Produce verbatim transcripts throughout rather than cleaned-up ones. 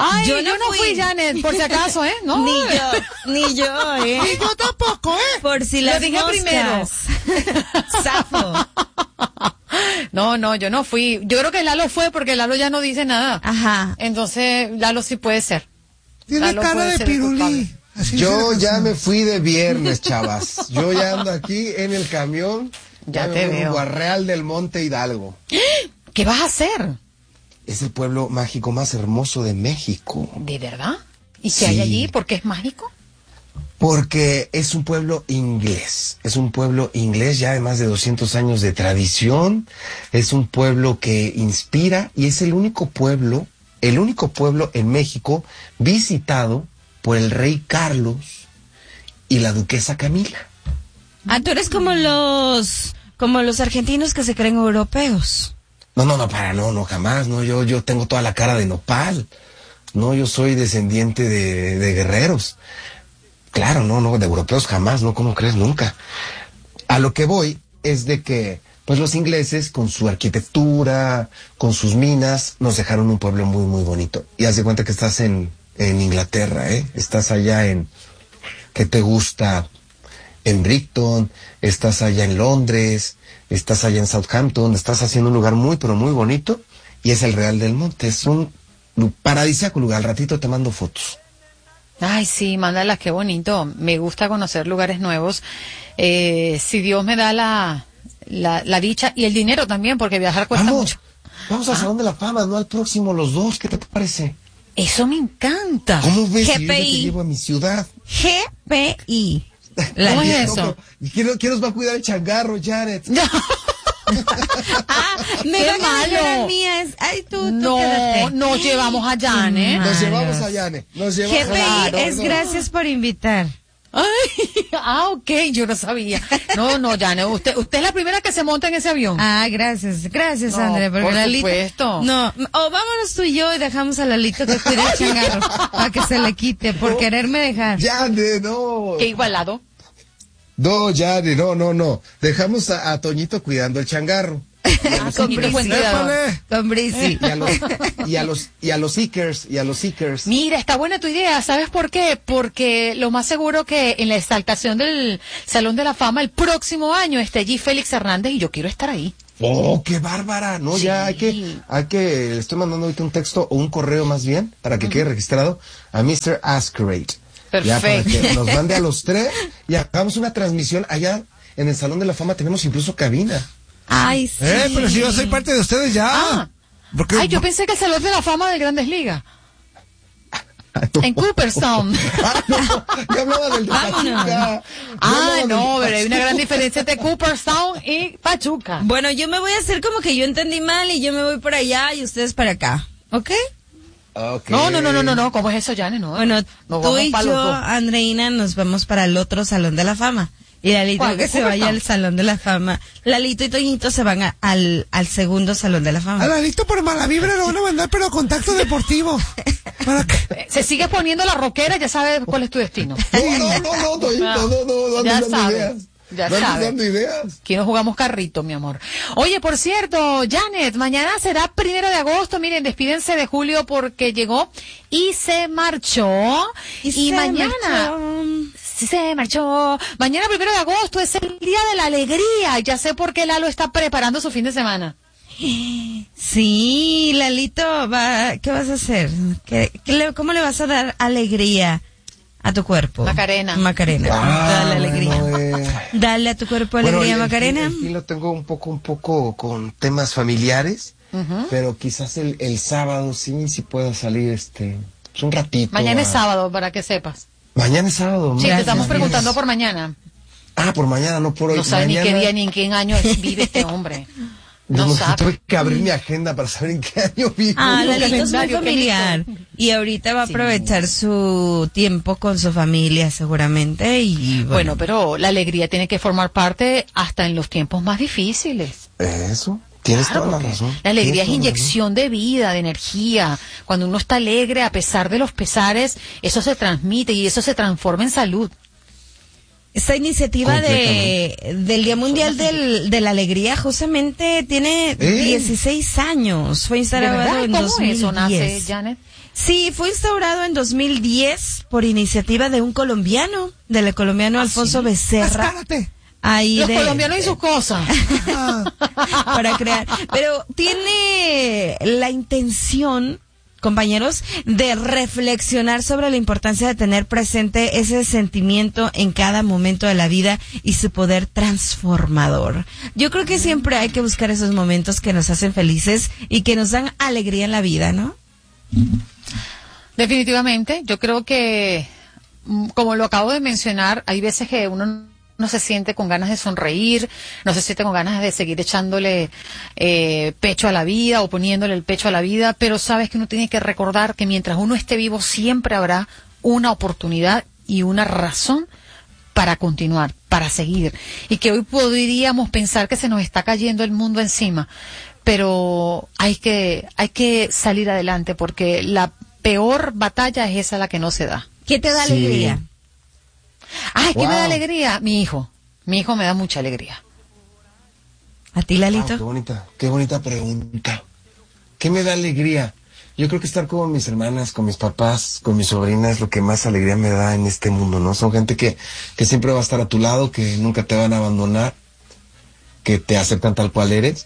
Ay, yo no, yo no fui. fui, Janet, por si acaso, ¿eh? No. Ni yo, ni yo, ¿eh? Y yo tampoco, ¿eh? Por si las Lo dije moscas. primero. Zafo. No, no, yo no fui. Yo creo que Lalo fue porque Lalo ya no dice nada. Ajá. Entonces, Lalo sí puede ser. Tiene Lalo cara puede de ser el pirulí. culpable. Así Yo dice la ya canción. me fui de viernes, chavas. Yo ya ando aquí en el camión. Ya me te voy veo. rumbo a Real del Monte Hidalgo. ¿Qué vas a hacer? Es el pueblo mágico más hermoso de México. ¿De verdad? ¿Y qué Sí. hay allí? ¿Por qué es mágico? Porque es un pueblo inglés. Es un pueblo inglés ya de más de doscientos años de tradición. Es un pueblo que inspira y es el único pueblo, el único pueblo en México visitado por el rey Carlos y la duquesa Camila. Ah, tú eres como los, como los argentinos que se creen europeos. No, no, no, para, no, no, jamás, no, yo, yo tengo toda la cara de nopal. No, yo soy descendiente de, de guerreros. Claro, no, no, de europeos jamás, no, ¿cómo crees? Nunca. A lo que voy es de que, pues los ingleses, con su arquitectura, con sus minas, nos dejaron un pueblo muy, muy bonito. Y haz de cuenta que estás en, en Inglaterra, ¿eh? Estás allá en, ¿qué te gusta? En Brighton, estás allá en Londres, estás allá en Southampton, estás haciendo un lugar muy, pero muy bonito, y es el Real del Monte, es un lu- paradisíaco lugar. Al ratito te mando fotos. Ay, sí, mándalas, qué bonito. Me gusta conocer lugares nuevos. Eh, si Dios me da la, la, la dicha y el dinero también, porque viajar cuesta Vamos, mucho. vamos al Salón de la Fama, no al próximo, los dos, ¿qué te parece? Eso me encanta. ¿Cómo ves? Si yo ya te G P I. llevo a mi ciudad. G P I. ¿Cómo es No, eso? pero, ¿quién, quién nos va a cuidar el changarro, Janet? Ah, me ¡Qué van a dejar malo! a mí, es, ay, tú, tú No, quédate. nos llevamos a Janet. Mm. Nos Malos. llevamos a Janet, nos llevamos G P I Claro, es no. gracias por invitar. Ay, ah, ok, yo no sabía. No, no, Janet, usted, usted es la primera que se monta en ese avión. Ah, gracias, gracias, No, André, porque por Lalito. supuesto. No, o vámonos tú y yo y dejamos a Lalito que cuide el changarro para que se le quite por quererme dejar. Janet, no. Qué igualado. No, Janet, no, no, no. Dejamos a, a Toñito cuidando el changarro. Ah, con Brisi. buen cuidado. Épale. Con Brisi. Y a los, y a los, y a los Seekers, y a los Seekers. Mira, está buena tu idea. ¿Sabes por qué? Porque lo más seguro que en la exaltación del Salón de la Fama el próximo año esté allí Félix Hernández y yo quiero estar ahí. Oh, qué bárbara. No, Sí. ya hay que, hay que, le estoy mandando ahorita un texto o un correo más bien para que quede registrado a mister Askerate. Ya para Perfecto. que nos mande a los tres y hagamos una transmisión allá en el Salón de la Fama. Tenemos incluso cabina. Ay, sí. Eh, pero si yo soy parte de ustedes ya. Ah. Porque, Ay, yo pensé que el Salón de la Fama de Grandes Ligas. En Cooperstown. Ah, no, yo hablaba del de Vámonos. Pachuca. Yo Ah, hablaba del no, de pero hay una gran Pachuca. diferencia entre Cooperstown y Pachuca. Bueno, yo me voy a hacer como que yo entendí mal y yo me voy por allá y ustedes para acá. ¿Ok? Ok. No, no, no, no, no, no, ¿cómo es eso, Janet? No, Bueno, nos tú vamos y pa' los yo, dos. Andreina, nos vamos para el otro Salón de la Fama. Y Lalito ¿Cuál? que ¿De se vaya Cooperstown? al Salón de la Fama. Lalito y Toñito se van a- al, al segundo Salón de la Fama. a Lalito por mala vibra lo van a mandar, pero a contacto deportivo. Para que, Eh, Se sigue poniendo la roquera, ya sabes cuál es tu destino. No, no, no, no, Toñito, no, no, no, Ya andes dando sabe, ideas. ya No andes sabe. dando ideas. Aquí nos jugamos carrito, mi amor. Oye, por cierto, Janet, mañana será primero de agosto. Miren, despídense de Julio porque llegó y se marchó. Y, se mañana, marchó. sí se marchó. Mañana primero de agosto es el día de la alegría. Ya sé por qué Lalo está preparando su fin de semana. Sí, Lalito, va, ¿qué vas a hacer? ¿Qué, qué le- ¿Cómo le vas a dar alegría a tu cuerpo? Macarena. Macarena. Ah, Dale alegría. bueno, eh. Dale a tu cuerpo Bueno, alegría, el- el Macarena. fin- el fin lo tengo un poco, un poco con temas familiares, pero quizás el, el sábado sí, sí pueda salir este, pues un ratito. Mañana es a- sábado, para que sepas. Mañana es sábado. Sí, te Gracias, estamos Dios. preguntando por mañana. Ah, por mañana, no por hoy. No sabe ni Mañana- qué día ni en qué año vive este hombre. No, No sabe. tuve que abrir mi agenda para saber en qué año vivo. Ah, Un Lalito es muy calendario que familiar. Y ahorita va a Sí. aprovechar su tiempo con su familia, seguramente. Y Bueno, bueno, pero la alegría tiene que formar parte hasta en los tiempos más difíciles. Eso, tienes Claro, toda la porque razón. la alegría es Tienes toda la razón. inyección de vida, de energía. Cuando uno está alegre, a pesar de los pesares, eso se transmite y eso se transforma en salud. Esta iniciativa de del Día Mundial del, de la Alegría justamente tiene ¿Eh? dieciséis años. Fue instaurado en ¿Cómo dos mil diez. eso nace, Janet? Sí, fue instaurado en dos mil diez por iniciativa de un colombiano, del colombiano Alfonso Becerra. Espérate. Ahí Los de, colombianos y sus cosas. para crear. Pero tiene la intención, compañeros, de reflexionar sobre la importancia de tener presente ese sentimiento en cada momento de la vida y su poder transformador. Yo creo que siempre hay que buscar esos momentos que nos hacen felices y que nos dan alegría en la vida, ¿no? Definitivamente, yo creo que, mm, como lo acabo de mencionar, hay veces que uno no se siente con ganas de sonreír, no se siente con ganas de seguir echándole eh, pecho a la vida o poniéndole el pecho a la vida, pero sabes que uno tiene que recordar que mientras uno esté vivo siempre habrá una oportunidad y una razón para continuar, para seguir, y que hoy podríamos pensar que se nos está cayendo el mundo encima, pero hay que hay que salir adelante porque la peor batalla es esa la que no se da. ¿Qué te da Sí. alegría? Ay, ¿qué Wow. me da alegría? Mi hijo. Mi hijo me da mucha alegría. ¿A ti, Wow, Lalito? qué bonita, qué bonita pregunta. ¿Qué me da alegría? Yo creo que estar con mis hermanas, con mis papás, con mis sobrinas es lo que más alegría me da en este mundo, ¿no? Son gente que, que siempre va a estar a tu lado, que nunca te van a abandonar, que te aceptan tal cual eres.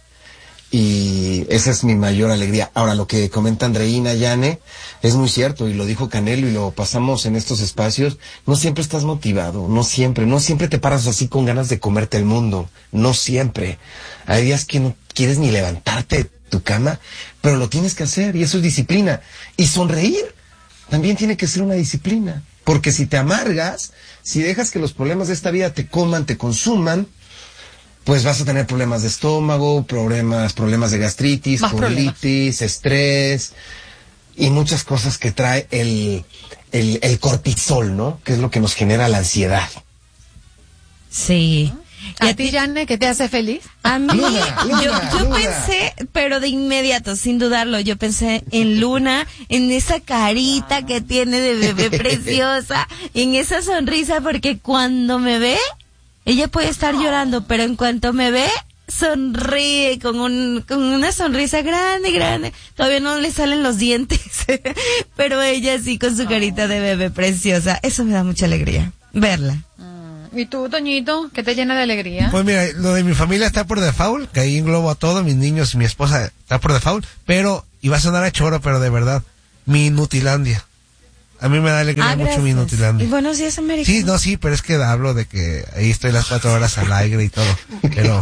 Y esa es mi mayor alegría. Ahora, lo que comenta Andreina Yane es muy cierto, y lo dijo Canelo, y lo pasamos en estos espacios. No siempre estás motivado, no siempre, no siempre te paras así con ganas de comerte el mundo, no siempre. Hay días que no quieres ni levantarte de tu cama, pero lo tienes que hacer, y eso es disciplina. Y sonreír también tiene que ser una disciplina, porque si te amargas, si dejas que los problemas de esta vida te coman, te consuman, pues vas a tener problemas de estómago, problemas, problemas de gastritis, Más colitis, estrés y muchas cosas que trae el, el, el cortisol, ¿no? Que es lo que nos genera la ansiedad. Sí. ¿A ti, Janne, qué te hace feliz? A mí, Luna, Luna, yo, yo Luna. pensé, pero de inmediato, sin dudarlo, yo pensé en Luna, en esa carita que tiene de bebé preciosa, en esa sonrisa, porque cuando me ve, ella puede estar llorando, pero en cuanto me ve, sonríe con un con una sonrisa grande, grande. Todavía no le salen los dientes, pero ella sí con su carita de bebé preciosa. Eso me da mucha alegría, verla. ¿Y tú, Toñito, qué te llena de alegría? Pues mira, lo de mi familia está por default, que ahí englobo a todos, mis niños y mi esposa está por default, pero, y va a sonar a choro, pero de verdad, mi Nutilandia. A mí me da alegría Ah, mucho gracias. mi Nutilandia. Y buenos días, América. Sí, no, sí, pero es que hablo de que ahí estoy las cuatro horas al aire y todo, pero...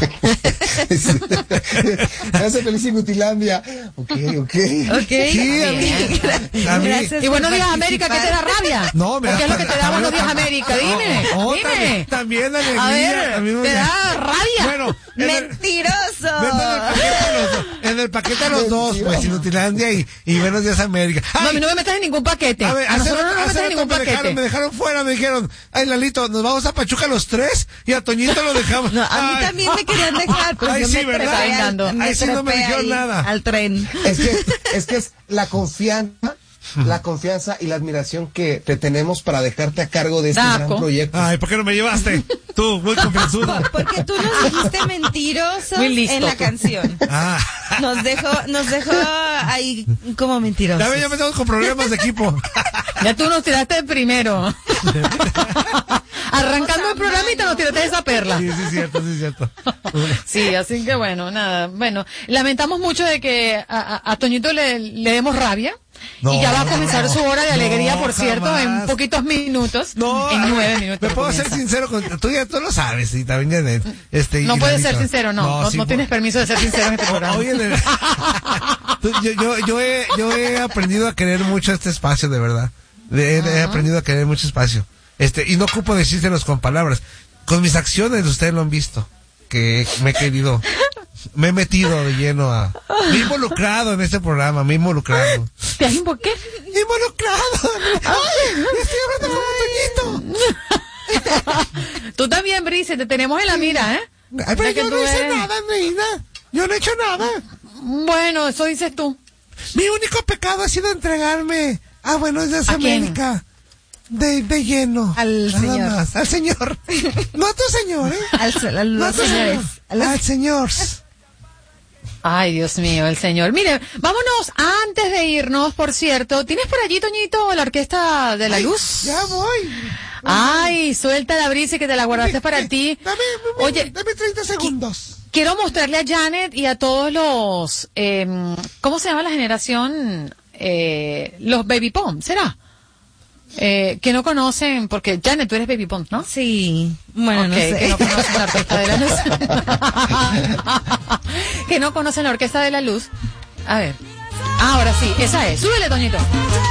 Me hace feliz Inutilandia. Ok, ok. Ok. Sí, a mí, a mí- Gracias Y buenos por días, América, ¿qué te da rabia? No, me ¿Por qué es da- lo que te da buenos días, también- América? Dime, Oh, oh, dime. También, también alegría. A ver, a mí me ¿te da rabia? Bueno, en el- ¡Mentiroso! en el paquete de los dos, en el paquete de los dos, pues Inutilandia y, y Buenos Días América. No, a Ay, mí no me metas en ningún paquete. a A, ver, hace nosotros rato- no nos hace metas en rato ningún me dejaron, paquete. me dejaron fuera, me dijeron, ay Lalito, nos vamos a Pachuca los tres y a Toñito lo dejamos. No, a mí Ay, también me querían dejar, pero Ay, yo sí, me ¿verdad? trepé al, Ahí me sí no me trepé dijeron ahí nada. al tren. Es que, es que es la confianza, la confianza y la admiración que te tenemos para dejarte a cargo de este Daco. gran proyecto. Ay, ¿por qué no me llevaste? Tú, muy confianzudo. Porque tú nos dijiste mentirosos Muy listo en la tú. canción. Ah, Nos dejó, nos dejó ahí como mentirosos. ya ves, ya empezamos con problemas de equipo. Ya tú nos tiraste el primero. Arrancando el programita nos tiraste esa perla. Sí, sí, es cierto, sí, es cierto. Sí, así que bueno, nada. Bueno, lamentamos mucho de que a, a- a Toñito le, le demos rabia. No, y ya va a comenzar no, su hora de alegría, no, por cierto, jamás. en poquitos minutos. No, en nueve minutos. Me puedo ser comienza. sincero con tú, ya tú lo sabes, y también en el, este. No y puedes Lalito. ser sincero, no. No, sí, no por- tienes permiso de ser sincero en este programa. Oye, en el- Tú, yo, yo, yo, he, yo he aprendido a querer mucho este espacio, de verdad. He, he aprendido a querer mucho espacio. Este, y no ocupo decírselos con palabras. Con mis acciones ustedes lo han visto. Que me he querido, me he metido de lleno a, me he involucrado en este programa, me he involucrado. ¿Te has invo- qué? ¡Involucrado! ¡Ay! ¡Estoy hablando como Toñito! Tú también, Brice, te tenemos en la mira, ¿eh? Ay, pero Ya que yo tú no hice eres- nada, Andreina. Yo no he hecho nada. Bueno, eso dices tú. Mi único pecado ha sido entregarme a Buenos Días ¿A quién? América. de, de lleno. Al nada señor. más. Al señor. No a tu señor, ¿eh? Al, a No los a tu señores. señor. A los- Al señor. Ay, Dios mío, el señor. Mire, vámonos antes de irnos, por cierto. ¿Tienes por allí, Toñito, la Orquesta de la Ay, Luz? Ya voy. Ay, suelta la brisa y que te la guardaste para ti. Dame, dame, Oye, dame treinta segundos. quiero mostrarle a Janet y a todos los, eh, ¿cómo se llama la generación? Eh, los baby pom, ¿será? Eh, que no conocen, porque Janet, tú eres baby pom, ¿no? Sí, bueno, no Ok, sé. que no conocen la Orquesta de la Luz. Que no conocen la Orquesta de la Luz. A ver. Ahora sí, esa es. Súbele, Toñito.